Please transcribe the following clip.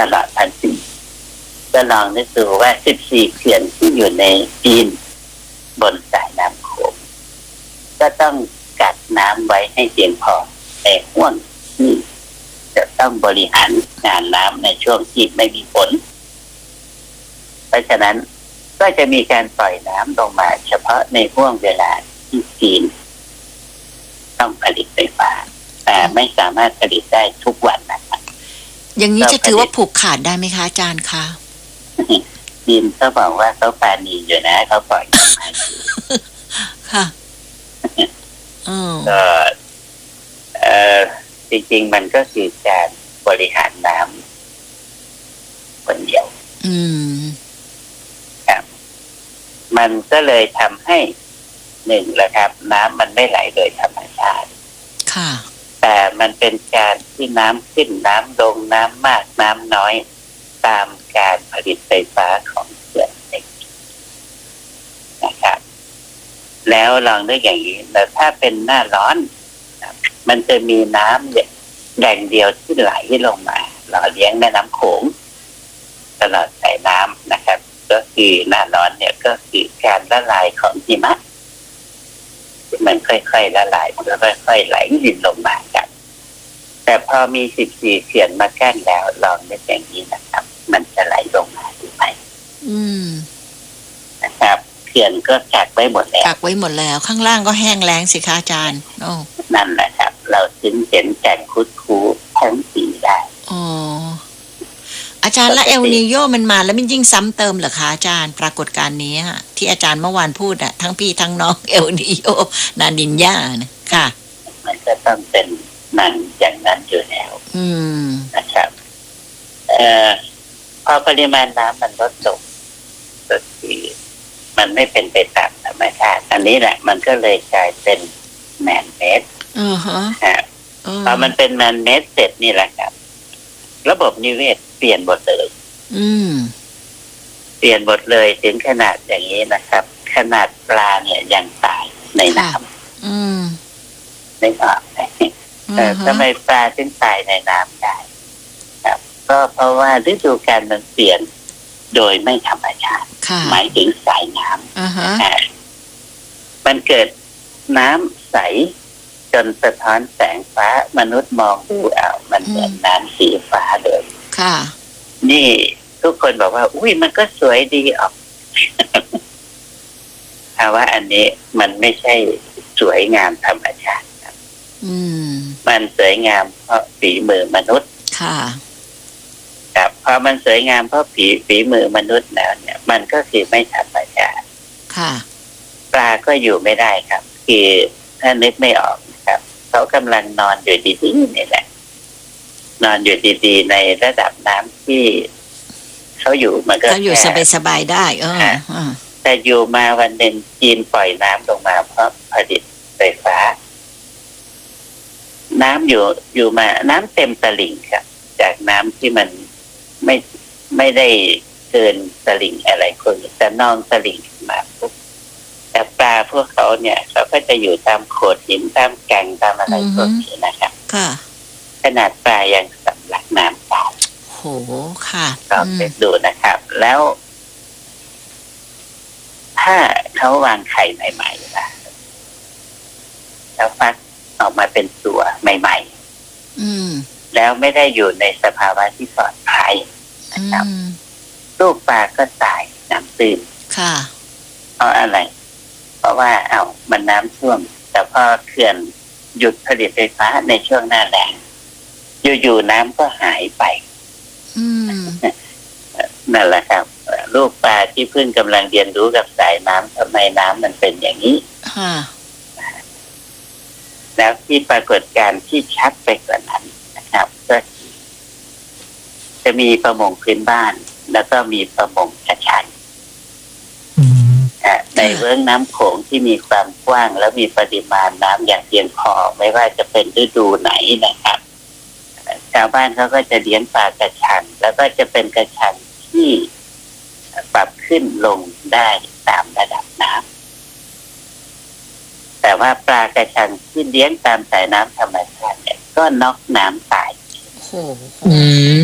ลอดพันปีก็ลองนึกดูว่า14เขื่อนที่อยู่ในจีนบนสายน้ำโขงก็ต้องกักน้ำไว้ให้เพียงพอในห่วงที่จะต้องบริหารงานน้ำในช่วงที่ไม่มีฝนเพราะฉะนั้นก็จะมีการปล่อยน้ำลงมาเฉพาะในห่วงเวลาที่จีนต้องผลิตไฟฟ้าแต่ไม่สามารถผลิตได้ทุกวันนะครับอย่างนี้จะถือว่าผูกขาดได้ไหมคะอาจารย์คะจีนเขาบอกว่าเขาปาณีอยู่นะเขาปล่อยน้ำมาอยู่ค่ะก็จริงๆมันก็คือการบริหารน้ำคนเดียวครับมันก็เลยทำให้หนึ่งแหละครับน้ำมันไม่ไหลโดยธรรมชาติค่ะแต่มันเป็นการที่น้ำขึ้นน้ำลงน้ำมากน้ำน้อยตามการผลิตไฟฟ้าของเขื่อนเองนะครับแล้วลองนึกอย่างนี้แต่ถ้าเป็นหน้าร้อนมันจะมีน้ำแหล่งเดียวที่ไหลลงมาหล่อเลี้ยงแม่น้ำโขงตลอดสายน้ำนะครับก็คือหน้าร้อนเนี่ยก็คือการละลายของหิมะมันค่อยๆละลายมันก็ค่อยๆไหลรินลงมาครับแต่พอมี14เขื่อนมากั้นแล้วลองนึกอย่างนี้นะครับมันจะไหลลงมาหรือไม่นะครับเขื่อนก็กักไว้หมดแล้วกักไว้หมดแล้วข้างล่างก็แห้งแล้งสิคะอาจารย์นั่นแหละครับเราถึงเห็นแก่งคุดคูทั้งปีได้อาจารย์และเอลนีโยมันมาแล้วมันยิ่งซ้ำเติมเหรอคะอาจารย์ปรากฏการณ์นี้ที่อาจารย์เมื่อวานพูดทั้งพี่ทั้งน้องเอลนีโยนานินญานะค่ะมันก็ต้องเป็นมันอย่างนั้นอยู่แล้วนะครับพอปริมาณน้ำมันลดลงก็คือมันไม่เป็นไปตามธรรมชาติอันนี้แหละมันก็เลยกลายเป็นแมนเมดพอมันเป็นแมนเมดเสร็จนี่แหละครับระบบนิเวศเปลี่ยนหมดเลยเปลี่ยนหมดเลยถึงขนาดอย่างนี้นะครับขนาดปลาเนี่ยยังตายในน้ำไม่ออกทำไมปลาถึงตายในน้ำได้ครับก็เพราะว่าฤดูกาลมันเปลี่ยนโดยไม่ธรรมชาติหมายถึงสายน้ำมันเกิดน้ำใสจนสะท้อนแสงฟ้ามนุษย์มองดูมันเหมือนน้ำสีฟ้าเลยค่ะนี่ทุกคนบอกว่าอุ้ยมันก็สวยดีออกแต่ว่าอันนี้มันไม่ใช่สวยงามธรรมชาติครับมันสวยงามเพราะฝีมือมนุษย์ค่ะครับพอมันสวยงามเพราะฝีมือมนุษย์แล้วเนี่ยมันก็คือไม่ธรรมชาติค่ะปลาก็อยู่ไม่ได้ครับคือถ้านึกไม่ออกครับเขากำลังนอนอยู่ดีๆนี่แหละนอนอยู่ดีๆในระดับน้ำที่เขาอยู่มันก็อยู่สบายๆได้แต่อยู่มาวันหนึ่งจีนปล่อยน้ำลงมาเพราะผลิตไฟฟ้าน้ำอยู่มาน้ำเต็มตลิ่งครับจากน้ำที่มันไม่ได้เกินตลิ่งอะไรคนแต่นองตลิ่งมาปุ๊บแต่ปลาพวกเขาเนี่ยเขาก็จะอยู่ตามโขดหินตามแก่งตามอะไรพวกนี้นะครับค่ะขนาดปลายังสำลักน้ำตายโหค่ะก็ไปดูนะครับแล้วถ้าเขาวางไข่ใหม่ๆนะแล้วฟักออกมาเป็นตัวใหม่ๆแล้วไม่ได้อยู่ในสภาวะที่ปลอดภัยนะครับลูกปลาก็ตายน้ำตื้นค่ะเพราะอะไรเพราะว่ามันน้ำท่วมแต่พอเขื่อนหยุดผลิตไฟฟ้าในช่วงหน้าแล้งอยู่ๆน้ำก็หายไปนั่นแหละครับลูกปลาที่เพิ่งกำลังเรียนรู้กับสายน้ำทำไมน้ำมันเป็นอย่างนี้แล้วที่ปรากฏการณ์ที่ชัดไปกว่านั้นนะครับก็จะมีประมงพื้นบ้านแล้วก็มีประมงกระชังในเวิ้งน้ำโขงที่มีความกว้างและมีปริมาณน้ำอย่างเพียงพอไม่ว่าจะเป็นฤดูไหนนะครับชาวบ้านเขาก็จะเลี้ยงปลากระชังแล้วก็จะเป็นกระชังที่ปรับขึ้นลงได้ตามระดับน้ำแต่ว่าปลากระชังที่เลี้ยงตามสายน้ำธรรมชาติเนี่ยก็น็อกน้ำตาย